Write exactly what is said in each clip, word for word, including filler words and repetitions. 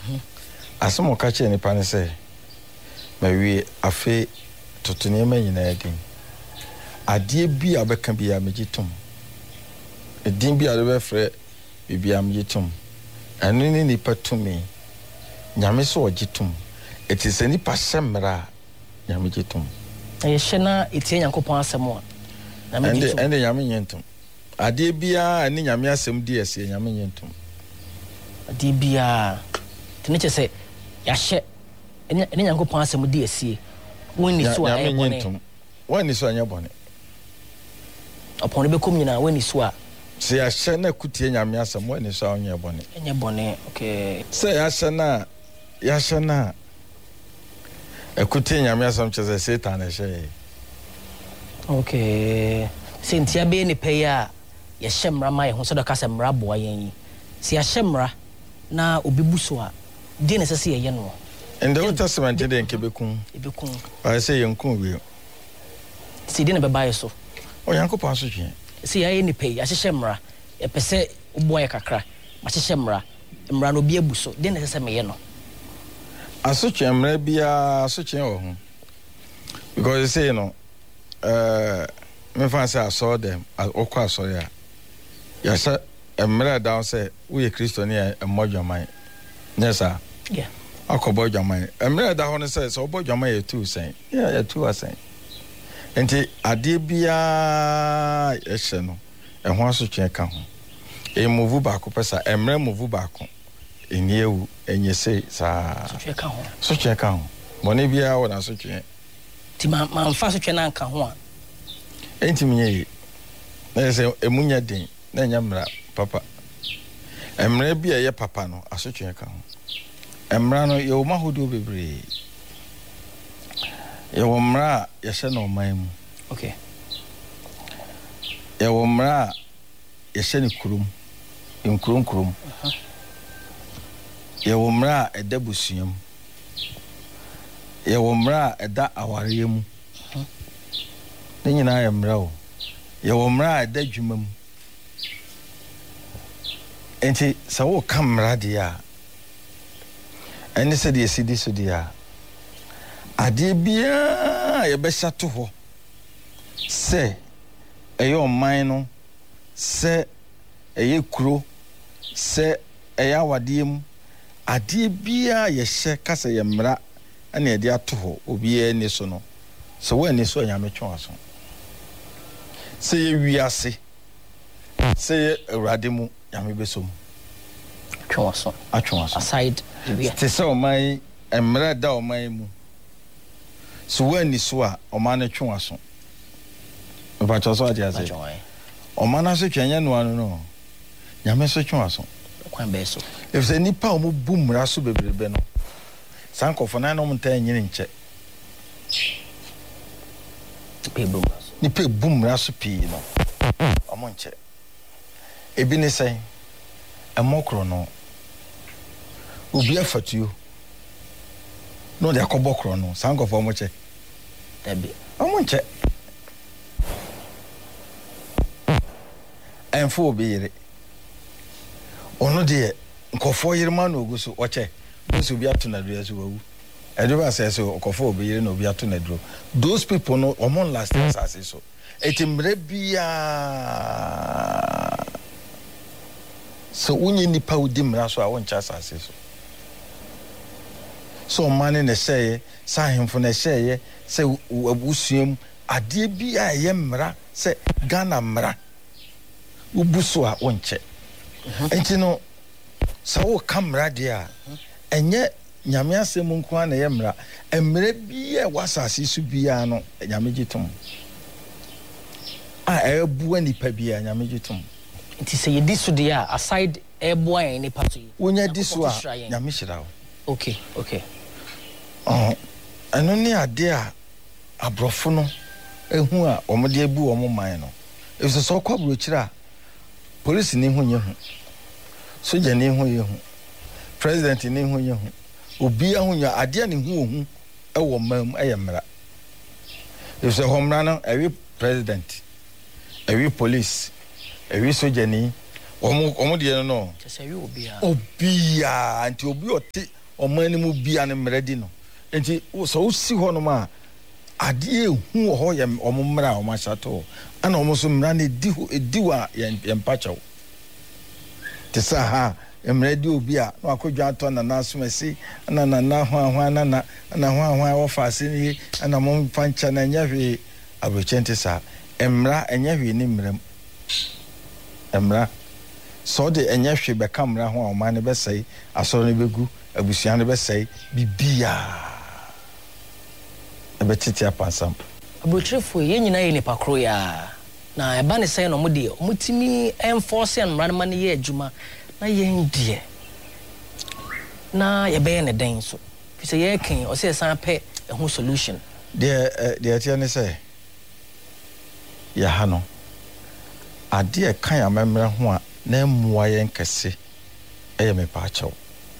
Asemo ka che nipa ne se mawie afe totone ma nyina din ade bi abeka bi ya megitom edin bi ade be frɛ bibia megitom anu ni nipa tumi nyame so ogitom etise nipa semra nyame gitom ye hena etie Nyankopɔn asɛm a na megitom ende ende nyame nyentom ade bia ani nyame asɛm di ese nyame nyentom ade bia tene che se ya hye ene Nyankopɔn asɛm di ese woni so a nyame nyentom woni so anya bone opon be kom nyina woni so a se ya hye na kutie nyame asɛm woni so anya bone anya bone okay se ya hye na ya hye na ekutie nyame asɛm che se Satan na hye okay se ntia be ni pe ya ya hye mra ma ye ho so da ka se mra boa yen se ya hye mra na obi bu so a de na se se ye no in the Old Testament de nkebekun ebekun I say yenkun wi se de na be bae so o Yankopɔn so twen se ya ye ni pe ya hye mra e pese oboa ye kakra ma hye mra mra no bi abu so de na se se me ye no asotwe mra bia asotwe wo ho because you say you know uh me fan say I saw them okwa sorry ya ya say mra down say we Christian here emodwaman yes sir yeah akobo dwaman mra da ho no say so obo dwaman ye two say yeah ye two asen enti ade bia ye hye no e ho asotwe ka ho e move back pesa mra move back eniewu enyese sa sotwe ka ho sotwe ka ho bone bia wo na sotwe ti ma ma mfa sotwe na nka ho a enti menye na se emunya den na nya mra papa emra bia ye papa no asotwe ka ho emra no ye wo mahodo bebre ye wo mra ye hye no man mu okay ye wo mra ye hye ni kurum nkurum kurum aha ye wo mra eda busuam ye wo mra eda aware mu ne nyina ye mra o ye wo mra eda dwuma mu enti sa wo kamera dia ene se de sidi so dia ade bia ye be shato ho se eyo man no se eye kuro se eya wade mu ade bia ye hye kasa ye mra ene de ato ho obi eni so no so we ni so nyame twon aso se ye wiase se ye awrade mu nyame besom twon aso atwon aso aside bia te se o man emra da o man mu so we ni so a o man twon aso ba cho so ade ase o man aso twanya no anu no nyame so twon aso kwan be so if se nipa o mu bu mra so bebrebe no sankofo na no mta nyine nche pe bu ni pe bu mra so pi no o mo nche ebi ne sai emokro no obi afatuo no de akobokro no sankofo mo che tabi o mo nche enfo obi yire ono de nkofo yire ma no oguso o che so obi ato na dua so wawu edo say so okofo obi yire na obi ato na duro those people no omon last year say so etimre bia so unyi nipa udi mra so a woncha asase so so mane ne seye sa hemfo ne seye se abusuam ade bia ye mra se Ghana mra ubuso a wonche enti no sa wo kamra dia enye nyame asem nko na ye mra emre bia wasase su bia no nyame gitom a ebu anipa bia nyame gitom nti se ye diso dia aside eboa en ni pato yi wonya diso a nyame hira wo okay okay oh eno ni ade a abrofo no ehu a omode abu omo man no efso so kwa brochira police ni hu nye hu soja ni hu ye hu president ni hu ye hu obi ahunya ade ni hu ohu ewo mam eyemra efso homra no ewi president ewi police ewi soja ni omo omo de no no se se wi obi a obi a anti obi ote ɔman no mu bia ne mmerɛdi no enti so wo si hɔ no ma ade ehu wɔ hɔ yɛ ɔmo mmra ɔmo ahyɛto ana ɔmo so mmra ne di ho edi wa yɛn pakyɛw te sa ha mmerɛdi obi a na akodwa atɔ na nasomasi ana na na ho ho ana na na ho ho wɔ faase ni ana mo pancha na nya hwe abrochente sa mmra enya hwe ni mmram mmra so de enya hwe be kamera ho a ɔman ne bɛsɛe asɔre ne begu abusua ne bɛsɛe bibia ebetiti apansam abrochefo ye nyina ye nipa kro ya na eba ne sɛ no mo de mo timi enforce mmra ne ma ne ye adwuma na yen die na ye be ne den so fi sɛ ye kan o sɛ san pɛ ho solution de de atia ne sɛ ya ha no ade e kan amemra ho a na mmua yen kɛse ɛyɛ me paakyɛw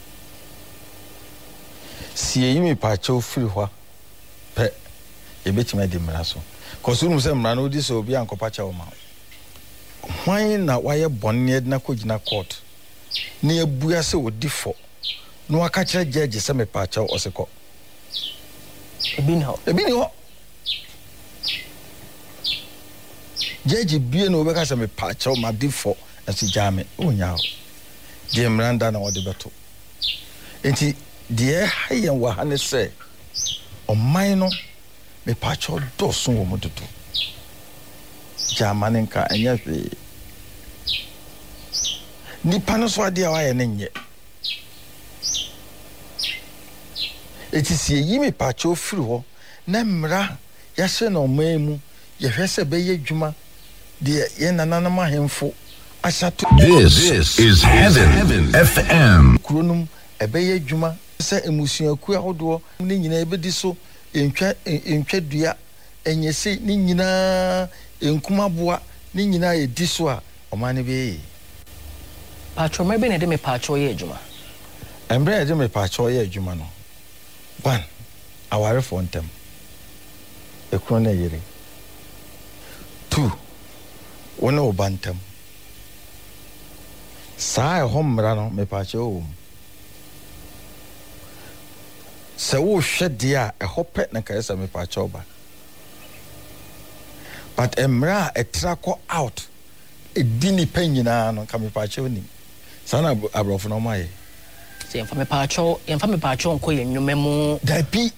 sie yi me paakyɛw firi hɔ pɛ ebetime de mmara so kɔsuru mu sɛ mmara no di so obi ankɔpa kyɛw ma hwan na wayɛ bɔne na kɔgyina court ne abua sɛ odi fo no waka kyerɛ judge sɛ me paakyɛw ɔsekɔ ebi ni hɔ ebi ni hɔ judge bie no obɛka sɛ me paakyɛw ma di fo ɛso gyame onya hɔ de mmranda na wɔde bɛto enti deɛ ha yɛn wɔ ha ne sɛ ɔman no me pacho doso wo mododo jamane nka enya hwe nipa no so ade a waye ne nye etisi yi me pacho firi ho na mmra ya hye na ɔman mu ye hwɛ sɛ bɛyɛ dwuma de ye nananam ahemfo ahyato. This is Heaven, Heaven F M. Kronum ɛbɛyɛ dwuma sɛ emusuaku ahodoɔ ne nyina ebedi so entwa entwa dua enyese ni nyina enkumaboa ni nyina edi so a omane be patro mebe ne de me patro ye adwuma embre de me patro ye adwuma no one aware for ntem ekro na yere two wona obantem saa ho mmra no me patro o se wo hwɛ de a ɛhɔ pɛ na kae sɛ me patro ba but emra etrako out edini panyina no ka me patro ni sana abrofo no maye se emfa me patro emfa me patro nko ye nnwuma mu da bi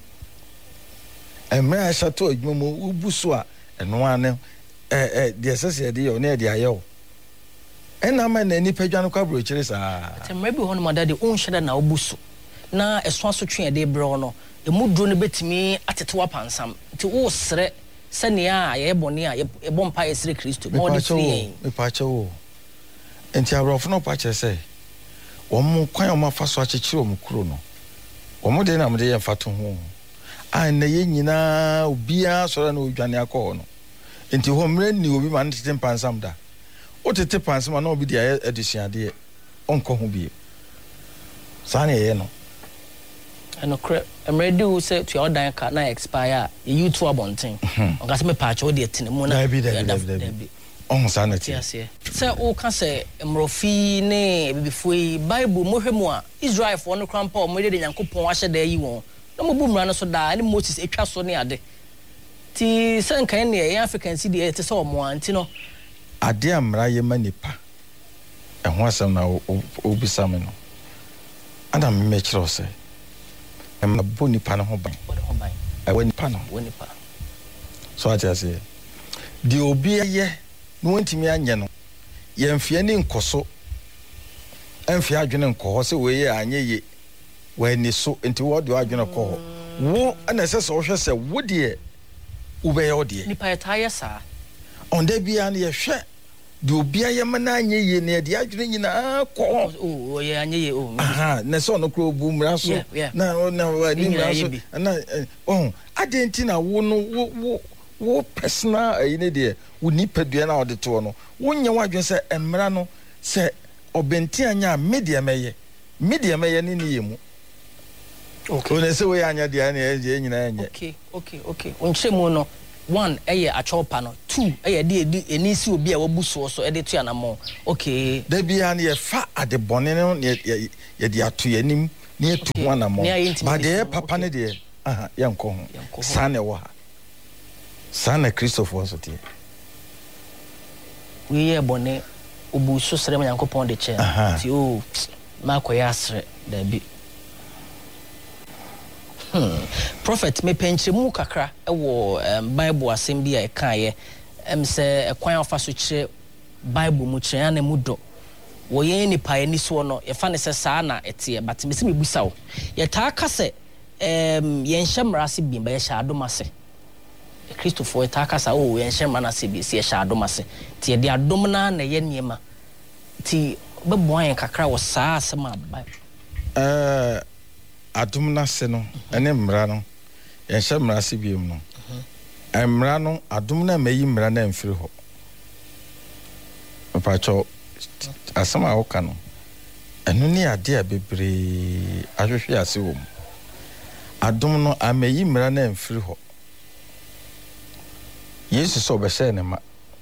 emra shato adwuma mu ubuso a eno ane eh eh de sese de yo na de ayo ena ma na ni padwa no kwa bro kire saa te mra bi ho no madade on hyeda na obuso na eso aso twe de bro no emuduro no betimi atete wapansam nti wo sere sɛnea ye bɔne a ye bɔ mpa ye sere Kristo ma ɔde firi me pache wo enti abrofo no pache sɛ wɔn kwan wɔn afa so akyekyere wɔn kuro no wɔn de na wɔn de yɛ fato ho a na ye nyina obia sɔre na odwane akɔ no enti hɔ mmerɛ ni obi ma no tete pansam da o tete pansam na obi de ayɛ adusuade ɔnkɔ ho bie saa na yɛ no eno kre emready wo say to your dan ka na expire e you to abonten o ka se me patch wo de tene mu na dabi on sanity say o ka se emrofi ne bibifoi bible mo hwemu a Israel for no krampa o mo de Nyankopɔn ahye da yi won na mo bu mra no so da ne Moses etwa so ne ade ti se nkan ne e African city e te se o mo anti no ade amra ye manipa ɛho asɛm na obisa me no ana me mekiro sɛ em boni pa no ho ban e wani pa no wani pa so ati say di obi ye no ntimi anye no ye mfie ni nkoso emfie adwene nkoho se we ye anye ye wani so enti wo de adwene koho wo ana se so hwe se wo de wo be ye wo de ni pa ta ye sa on de bia na ye hwe di obi ye mana anye ye na de adwene nyina ko oh ye anye ye oh aha na so no kro bu mra so na na ni mra so na oh adenti na wo no wo wo personal ayine de wo ni padua na ode to no wo nya wadwen se emra no se obenti anya media meye media meye ni ni yemu okay one se we anya de anya ye nyina anya okay okay okay onchemu no one eye achopa no two eye de eni si obi a wabuso so e de to anamo okay da bia na ye fa ade bone no ye ye de ato yanim ne to ho na mo ba de papa ne de aha yanko ho sane wo ha sane Christopher so tie we ye bone obu so sere ma yankopon de che ti o ma koya asre da bi hmm prophet me penche mu kakra e wo um, bible asem bi a e kan ye em se ekwan afa so kire bible mu kire na mu do wo ye ni pa ni so no ye fa ne se sa na ete but me se me busa wo ye ta ka se em ye nhemra se bi ba ye sha adomase Christopher ta ka sa o ye nhemra na se bi se ye sha adomase ti ye de adom na na ye niema ti bebo an kakra wo sa asema ba eh adom na se no ene mra no ye nhemra se bi mu no emra no adom na mayi mra na mfiri ho pacho asama awoka no eno ni ade a bebre ahwehwe ase wo mu adom no amayi mra na mfiri ho Yesu so be se ne ma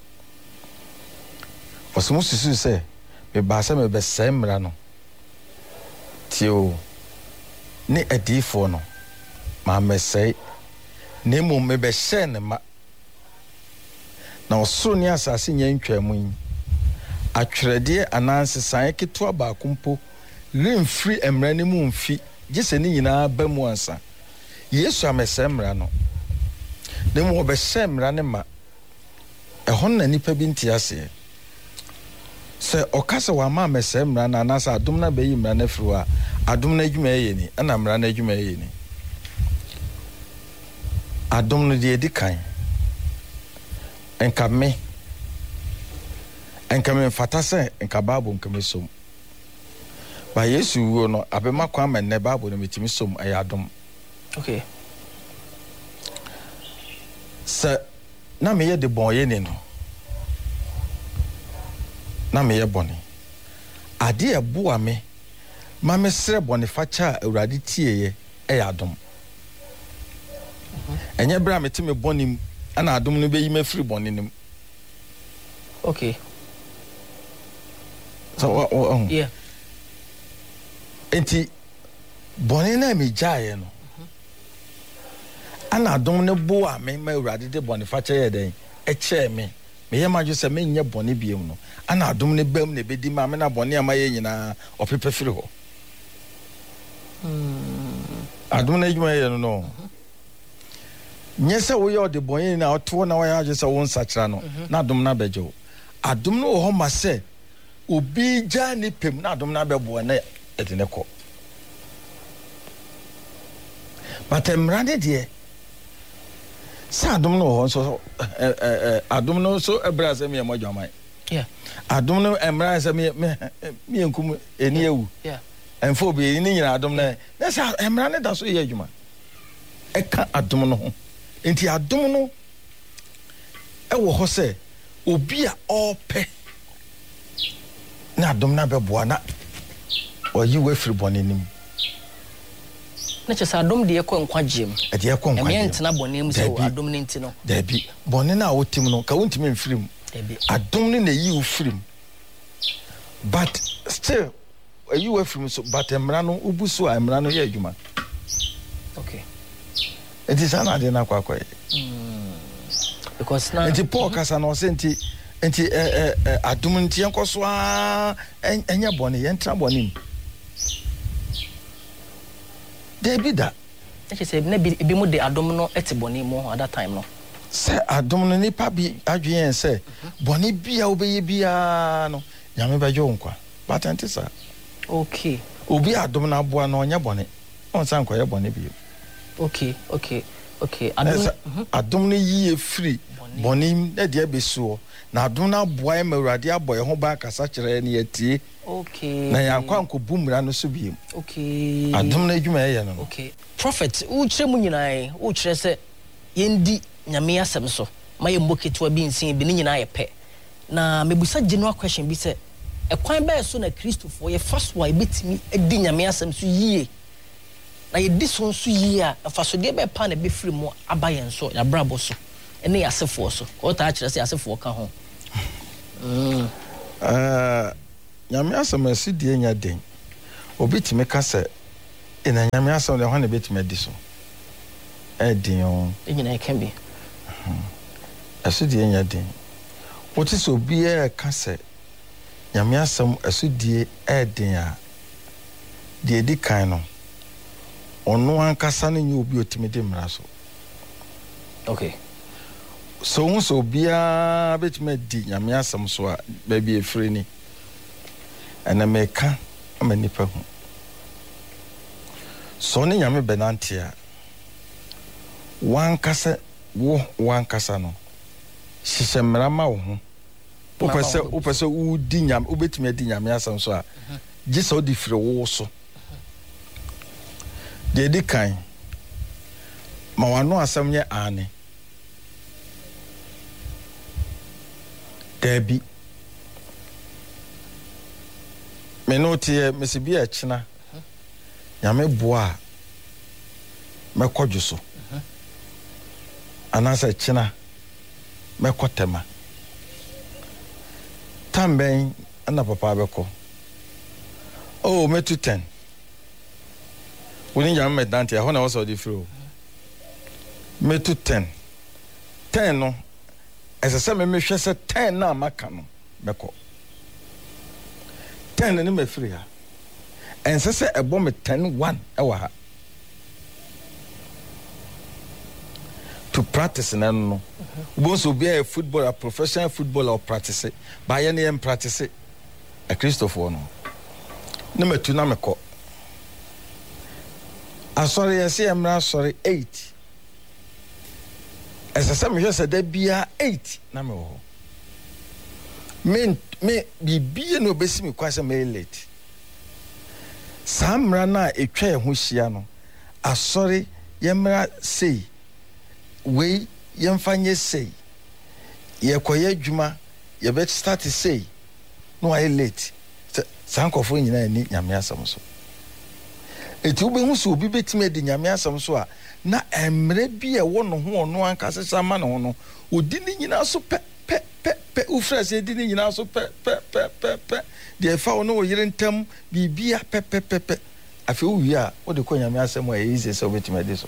osimo susu se be ba se me be se mra no tio ni adifo no ma mesei ne mu me be se ne ma na osoro ni asase nya ntwamu yi atwerede ananse san keto ba kumpo remfri emra ne mu mfi gise ni nyina ba mu ansa Yesu amese emra no ne mu be se emra ne ma ehon na nipa bi ntiase se okase wa ma amese emra na anasa adom na be yi emra na friwa adom na adwuma ye ni ana emra na adwuma ye ni adom no de edikan enka me enka me fata se enka babu enka me som ba Yesu wo no abema kwa ma ne babu no metimi som ayi adom okay se na me ye de bon ye ni no na me ye boni ade e boa me ma me sere boni facha awurade tie ye ayi adom enye bra metimi boni ana adom no be yi ma free boni nim okay so uh, um, yeah enti boni na me jaye no ana adom ne bo a me ma urade de boni fache ye den e che me me ye ma jo se me nye boni biem no ana adom ne bam ne bedi ma me na boni ama ye nyina opepe firi ho mm adom ne juma ye no no nyese wo ye de boni na oto na wo ya jo se wo nsachira no na adom na bejo adom no ho ma se obi ja ni pem na adom na bebo na edine ko but emrade de sa adom no ho so eh eh adom no so ebra se me modwaman yeah adom no emra se me me enkum eni ewu yeah enfo bi ni nyina adom na na sa emra ne da so ye adwuma eka adom no ho enti adom no e wo ho se obi a ope na adom na beboa na oyi we free bonenim na chesa adom de ekọ nkwagiem e de ekọ nkwagiem e me ntena bonem so adom ne ntino da bi bone na wotim no ka wontimi mfirim da bi adom ne na yi wo firim but still ayi we firim so but emra no ubuso a emra no ye adwuma okay it is another na kwakwa mm because na enti Paul kasa no senti enti eh eh adom nti enkoso a enya bone ye ntra bonem David da e say na bi mu de adom no ete bone mu at that time no se adom no nipa bi adwen se bone bia obeye bia no nyame bejo nkwa patente sa okay obi adom na aboa no onya bone on san kwa ye bone bi okay okay okay adom adom no yi free bone na de abesuo na adom na aboa e mawurade aboye ho ba kasa kire ne yatie okay na yankwa nko bumra no so bi okay adom na adwuma ye no okay prophet u kire mu nyinae u kire se yendi nyame asem so ma ye mboketwa bi nsin bi ni nyina ye pe na mebusa general question bi se ekwan ba so na Christopher ye fast wa ebetimi edi nyame asem so yie na ye di so so yie a faso de be pa na be free mu abayen so ya brabo so ene yasefo so o ta kire se yasefo ka ho mm eh nyame asem asidie nya den obi timi ka se ina nyame asɛm de ho na betime di so ɛdin o nyina can be ɛso die nya din wote so bia ka sɛ nyame asɛm ɛso die ɛdin a de di kan no ono ankasa no nye obi otimi di mmara so okay so hu so bia betime di nyame asɛm so a ba bi efiri ni ɛna meka ama nipa hu so ne nyame benante a wankasa wo wankasa no hyehyɛ mmara ma wo ho wopɛsɛ wopɛsɛ wodi nyame wobɛtumi adi nyame asɛm so a gye sɛ wode firi wo so deɛ di kan ma wano asɛm nyɛ ane dabi me no tie mesi bi a kyena nyame boa mɛkɔdwo so anasa kyena mɛkɔtema tambɛn ana papa bɛkɔ oh metu ten woni nyame medante ɛhɔ na wɔ sɛ ɔde firi o metu ten ten no ɛsɛ sɛ memehwɛ sɛ ten na maka no mɛkɔ ten ne mɛfiri ha ɛnsɛ sɛ ɛbɔ me ten one ɛwɔ ha to practice na no bonso be a footballer a professional footballer or practice ba ye ne practice a Christopher no na metu na mekɔ asɔre yɛse emra sorry eight ɛsɛ sɛ mehwɛ sɛ da bia eight na me wɔ me me bibie no obesi me kwasɛ me late samra na etwa ho hia no asɔre yɛmra sei we yɛmfanye sei yɛkɔyɛ adwuma yɛbɛ start sei no ayɛ late sankɔfo nyina ni nyame asɛm so eti wobɛhu sɛ obi betime di nyame asɛm so a na emre bi ɛwɔ no ho ɔno ankasa sama no ho no odi ni nyina so pɛ pɛ pɛ pɛ ufrase edi ni nyina so pɛ pɛ pɛ pɛ pɛ de fa wo no wo yere ntam bibia pɛ pɛ pɛ pɛ afi wo wi a wo de kɔ nyame asɛm a easy sɛ obetime di so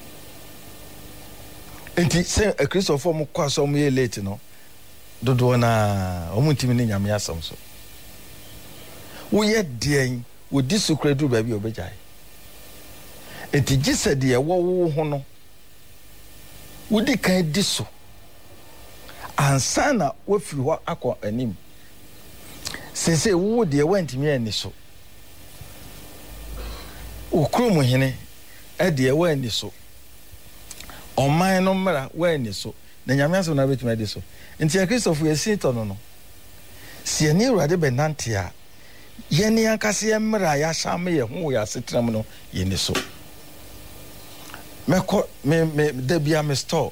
enti sɛ a Christopher mo kwa so mo ye late no dodo na o mo ntimi ni nyame asɛm so wo ye den wo di so kredu ba bi obegyae enti gise de wo wo ho no wo di kan di so ansana wo firi ho akɔ anim sese wo de wo ntimi ani so o krom hene e de wo ani so ɔman no mmara wani so na nyame asɛm na betuma di so nti a Christopher yɛsi to no no sie ne urade benante a yɛne ankase yɛ mmara ya hyame yɛ ho yɛ asetram no yɛni so mɛkɔ me me da bia me store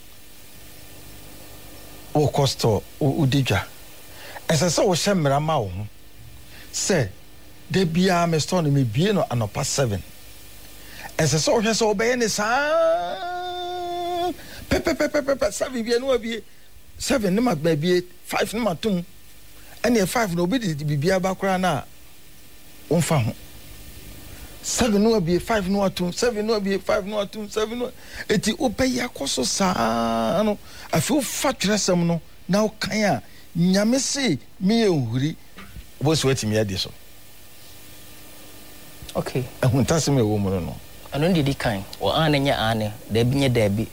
o costo o digwa ɛsɛ sɛ wo hyɛ mmara ma wo ho sɛ da bia me store no me bie no anopa seven ɛsɛ sɛ wo hwɛ sɛ wobɛyɛ ne saa pepe pepe pepe seven bi no abi seven ne ma ba bi five ne ma tum ene five no obi di bibia ba kora na onfa ho seven no abi five no atum seven no abi five no atum seven no eti obeya koso saa no afi o fa tresem no na o kan a nyame se me ehuri bo so atimi ade so okay ehun tasem e wo mu no ano ndi di kan o an nya ane da bi nya da bi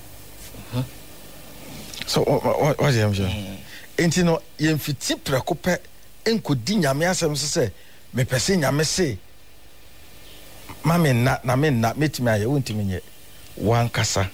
so what what am I enti no yemfiti prekope enkodi nyame asem so se me pese nyame se mame na na me na metimi aye wontimi nye wankasa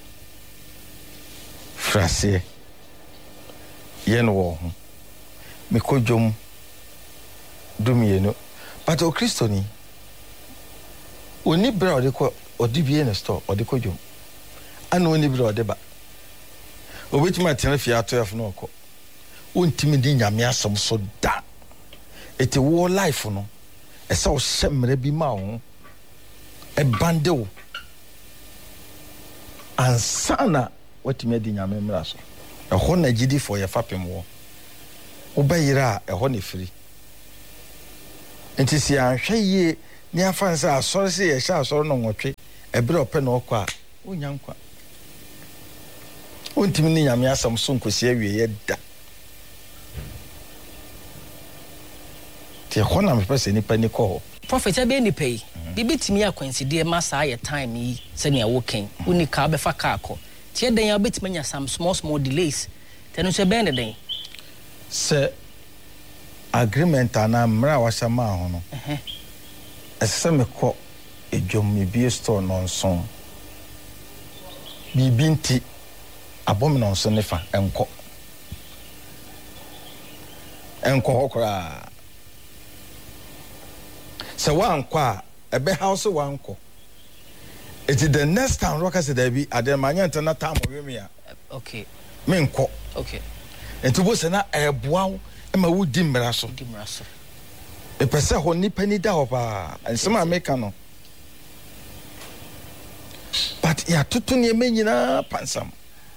frase ye no wo ho me kodwom dumie no but o kristoni oni bra ode ko odi bie ne store ode kodwom ana oni bra ode ba obetuma atena fia twelve no ko wontimi di nyame asem so da eti wo life no esa wo hyemre bi ma wo e bande wo ansana watimi di nyame mra so e ho na gidi for ye fapem wo wo bayira e ho ne firi enti si anhwe ye ni afan say asori say ye sha asori no nwotwe ebere ope na okọ a onya nkwa ontimi ni nyame asam so nkosi awie ye da te khona me pese ni pani ko prophet ebe ni pay bibi timi akwanside ma saa ye time yi se ne woken uni ka be fa ka akọ tie den ya betimi nya some small small delays tenu se be ne den se agreement ana mra wa shama ho no eh ese me ko edwom me bi store no nson bibi nti abom no nson ne fa enko enko hokra se wa anko a ebe house wa anko it is the next time rock say there be ademanya ntana time we a okay me nko okay entubo se na eboa ma wudi mmara so di mmara so e pese ho ni pani da ho pa ensema meka no but ya tutu ne menyina pansam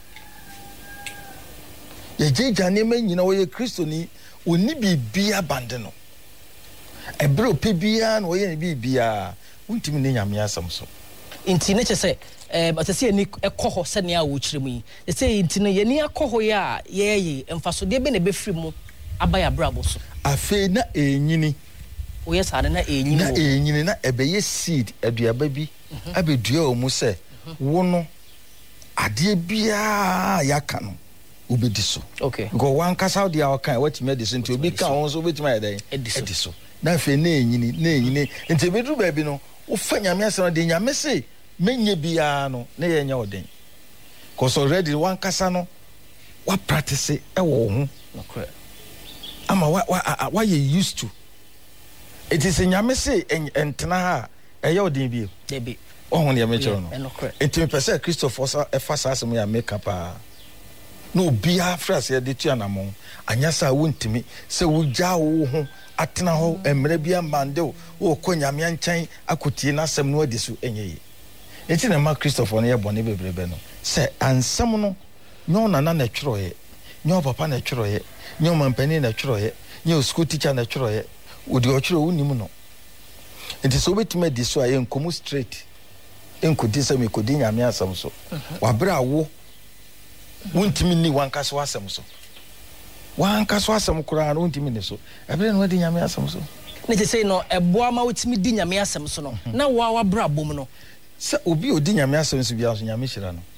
ye jeja ne menyina wo ye Kristo ni oni bibia bande no ebro pe bia no ye ne bibia untimi ne nyame asam so inti ne chese eh atase ni ekoho se ne a wo kiremu yi se inti ne ye ni akoho ya ye ye emfaso de be ne be firi mu abaya brabo so afi na enyini o yes ade na enyini na enyini na ebeye seed aduaba bi abedua omu se wo no ade bia yaka no obedi so okay go wan kasa dia wakan watimi ade so nti obi ka won so obetimi adan edi so na afi na enyini na enyini nti bedru ba bi no wo fa nyame asana de nyame se menye bia no na ye nya oden cause already wan kasa no wa practice e wo ho okay ama wa wa wa you used to it is nyame say entena ha eye odin bi de bi ohun ye me chero no it me person Christopher sa e fa sa asem ya make up a no bia frase ye de tu anamon anya sa wontimi se wugya wo ho atena ho emre bia mande wo ko nyame anchan akotie na asem no adi so enye yi enti na ma Christopher no ye bone bebrebe no se ansam no nyo na na na twero ye nyo papa na twero ye nyo mampani na twero ye nyo school teacher na twero ye odi otwero unim no enti so betime di so aye nkomu straight enkodi se me kodi nyame asam so wabra wo wontimi ni wankaso asam so wankaso asam kura no wontimi ni so ebre no wadi nyame asam so ne te say no eboa ma wotimi di nyame asam so no na wa wabra bom no se obi odi nyame asam so bia so nyame hira no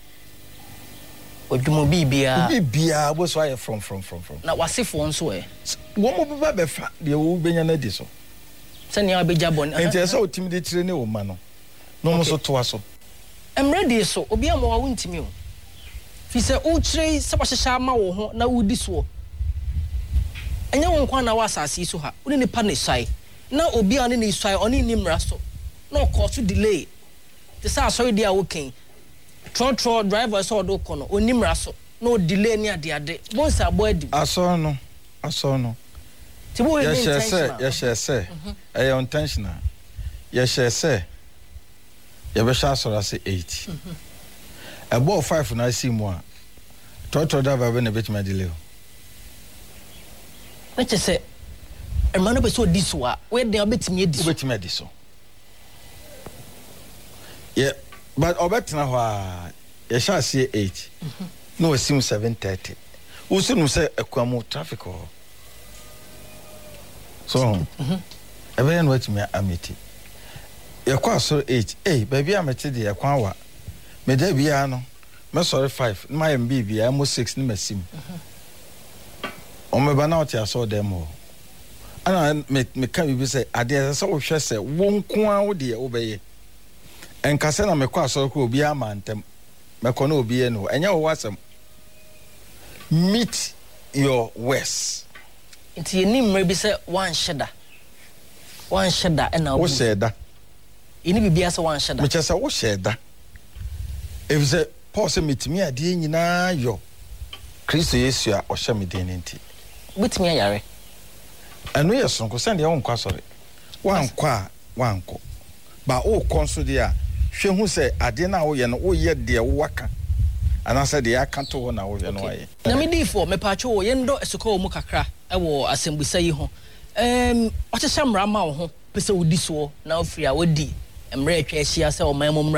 odwumo bibia bibia bo so aye from from from from na wasefo nso e wo mo beba be fa de wo benya na di so se ne abeja bon enti ese otimi de tire ne wo ma no no mo so to aso emre de so obi am wa wontimi o fi se o tire se bahehya ma wo ho na wudi so enya won kwa na wasase so ha uni ne pa ne sai na obi ane ne sai oni ni mra so na cause delay te sa sorry dia woken tro tro driver so do kono oni mra so no delay ni ade ade bon sa bo adi aso no aso no ti bo yes yes yes yes eh intentional yes yes ye be sha so say eight abo five na si mu a tro tro driver be na betima delay na che se emano be so diso a we dey betimi edi so betimi edi so yeah but obetna ho a ye sha say eight no sim seven thirty wo so no say ekwamu traffic ho so ebe no wetimi ameti ye kwa so eight eh baby ameti de ye kwa wa me da bia no me sorry five my mb bia am six ni masim o me ba na oti aso dem ho ana me me ka bi say ade se wo hwe se wo nko a wo de wo beye enkase na me kwa aso ko obi ama ntem me ko na obi e no enya wo wasem meet your worst nti ni mre bi say one sheda one sheda na wo sheda ini bibia say one sheda me che say wo sheda if say Paul say metimi ade nyina yo Kristo Yesu a o hye me den nti wetimi ayare anu ye sonko send ye won kwa sori wan kwa wan ko ba o konso de a hwe hu se ade na wo ye no wo ye de wo waka ana se de aka to ho na wo ye no aye na me di for me pa cho wo ye ndo esoko mu kakra e wo asembusa yi ho em o che shamra ma wo ho wopɛ sɛ wodi so na ofiri a wodi mmerɛ atwa ahyia sɛ ɔman mu